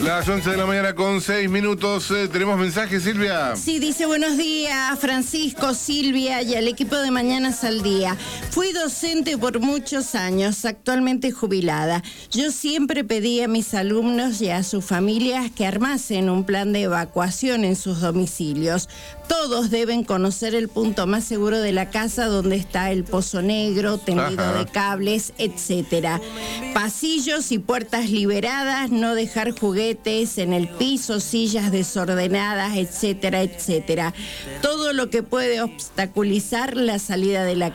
Las 11 de la mañana con 6 minutos. ¿Tenemos mensajes, Silvia? Sí, dice buenos días, Francisco, Silvia y al equipo de Mañanas al Día. Fui docente por muchos años, actualmente jubilada. Yo siempre pedí a mis alumnos y a sus familias que armasen un plan de evacuación en sus domicilios. Todos deben conocer el punto más seguro de la casa donde está el pozo negro, tendido de cables, etcétera. Pasillos y puertas liberadas, no dejar juguetes en el piso, sillas desordenadas, etcétera, etcétera. Todo lo que puede obstaculizar la salida de la